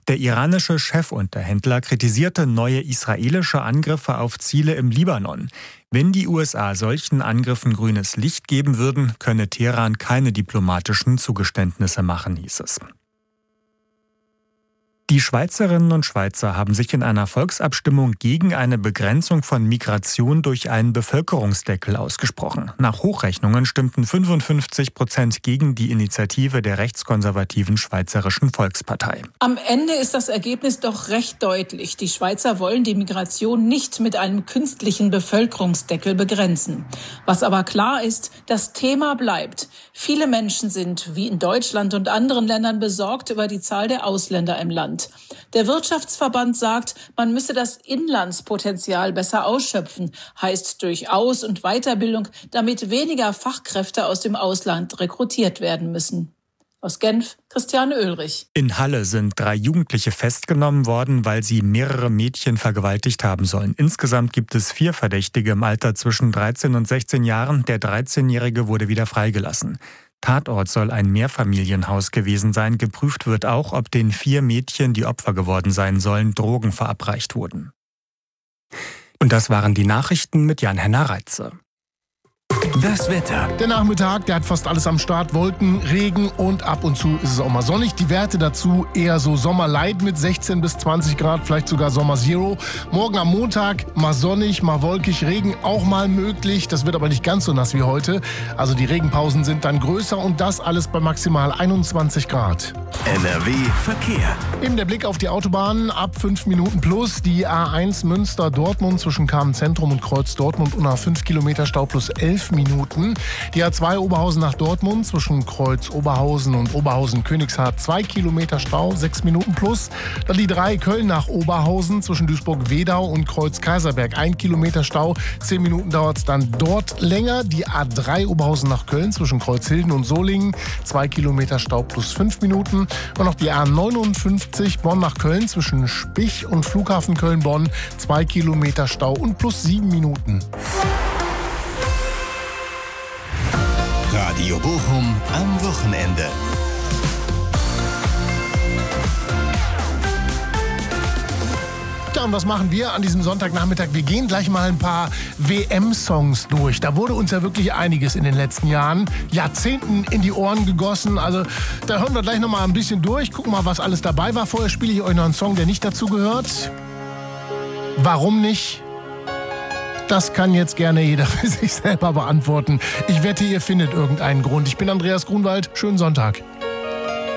Der iranische Chefunterhändler kritisierte neue israelische Angriffe auf Ziele im Libanon. Wenn die USA solchen Angriffen grünes Licht geben würden, könne Teheran keine diplomatischen Zugeständnisse machen, hieß es. Die Schweizerinnen und Schweizer haben sich in einer Volksabstimmung gegen eine Begrenzung von Migration durch einen Bevölkerungsdeckel ausgesprochen. Nach Hochrechnungen stimmten 55% gegen die Initiative der rechtskonservativen Schweizerischen Volkspartei. Am Ende ist das Ergebnis doch recht deutlich. Die Schweizer wollen die Migration nicht mit einem künstlichen Bevölkerungsdeckel begrenzen. Was aber klar ist, das Thema bleibt. Viele Menschen sind, wie in Deutschland und anderen Ländern, besorgt über die Zahl der Ausländer im Land. Der Wirtschaftsverband sagt, man müsse das Inlandspotenzial besser ausschöpfen, heißt durch Aus- und Weiterbildung, damit weniger Fachkräfte aus dem Ausland rekrutiert werden müssen. Aus Genf, Christiane Oehlrich. In Halle sind 3 Jugendliche festgenommen worden, weil sie mehrere Mädchen vergewaltigt haben sollen. Insgesamt gibt es 4 Verdächtige im Alter zwischen 13 und 16 Jahren. Der 13-Jährige wurde wieder freigelassen. Tatort soll ein Mehrfamilienhaus gewesen sein. Geprüft wird auch, ob den 4 Mädchen, die Opfer geworden sein sollen, Drogen verabreicht wurden. Und das waren die Nachrichten mit Jan-Henner Reitze. Das Wetter. Der Nachmittag, der hat fast alles am Start. Wolken, Regen und ab und zu ist es auch mal sonnig. Die Werte dazu eher so Sommerlight mit 16 bis 20 Grad, vielleicht sogar Sommer Zero. Morgen am Montag mal sonnig, mal wolkig, Regen auch mal möglich. Das wird aber nicht ganz so nass wie heute. Also die Regenpausen sind dann größer und das alles bei maximal 21 Grad. NRW Verkehr. Eben der Blick auf die Autobahnen ab 5 Minuten plus. Die A1 Münster-Dortmund zwischen Kamen-Zentrum und Kreuz Dortmund unter 5 Kilometer Stau plus 11 Minuten. Die A2 Oberhausen nach Dortmund zwischen Kreuz Oberhausen und Oberhausen-Königshardt 2 Kilometer Stau, 6 Minuten plus. Dann die 3 Köln nach Oberhausen zwischen Duisburg-Wedau und Kreuz Kaiserberg 1 Kilometer Stau, 10 Minuten dauert es dann dort länger. Die A3 Oberhausen nach Köln zwischen Kreuzhilden und Solingen 2 Kilometer Stau plus 5 Minuten. Und noch die A59 Bonn nach Köln zwischen Spich und Flughafen Köln-Bonn 2 Kilometer Stau und plus 7 Minuten. Radio Bochum am Wochenende. Ja, und was machen wir an diesem Sonntagnachmittag? Wir gehen gleich mal ein paar WM-Songs durch. Da wurde uns ja wirklich einiges in den letzten Jahren, Jahrzehnten in die Ohren gegossen. Also da hören wir gleich noch mal ein bisschen durch. Gucken mal, was alles dabei war. Vorher spiele ich euch noch einen Song, der nicht dazu gehört. Warum nicht? Das kann jetzt gerne jeder für sich selber beantworten. Ich wette, ihr findet irgendeinen Grund. Ich bin Andreas Grunwald. Schönen Sonntag.